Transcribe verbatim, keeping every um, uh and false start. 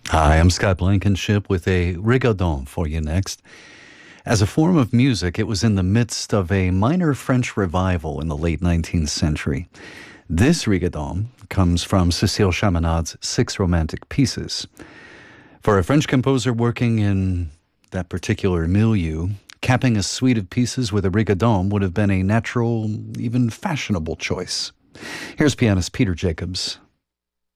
Hi, I'm Scott Blankenship with a rigodon for you next. As a form of music, it was in the midst of a minor French revival in the late nineteenth century. This rigodon comes from Cécile Chaminade's Six Romantic Pieces. For a French composer working in that particular milieu, capping a suite of pieces with a rigodon would have been a natural, even fashionable choice. Here's pianist Peter Jacobs.